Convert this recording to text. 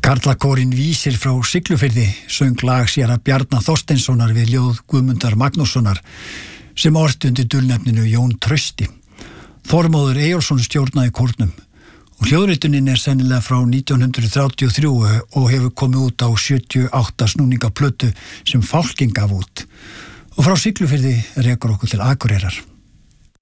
Karlakórinn Vísir frá Siglufirði söng lag séra Bjarna Þorsteinssonar við ljóð Guðmundar Magnússonar sem ort undir dulnefninu Jón Trausti. Þormóður Eyjólfsson stjórnaði kórnum og hljóðritunin sennilega frá 1933 og hefur komið út á 78 snúninga plötu sem Fálkinn gaf út. Og frá Siglufirði rekur okkur til Akureyrar.